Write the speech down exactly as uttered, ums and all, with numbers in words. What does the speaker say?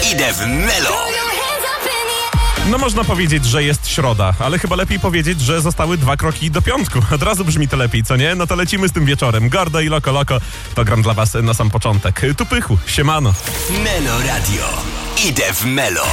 Idę w Melo. No można powiedzieć, że jest środa, ale chyba lepiej powiedzieć, że zostały dwa kroki do piątku. Od razu brzmi to lepiej, co nie? No to lecimy z tym wieczorem. Gordo i Loko Loko to gram dla was na sam początek. Tu Pychu, siemano. Melo Radio. Idę w Melo.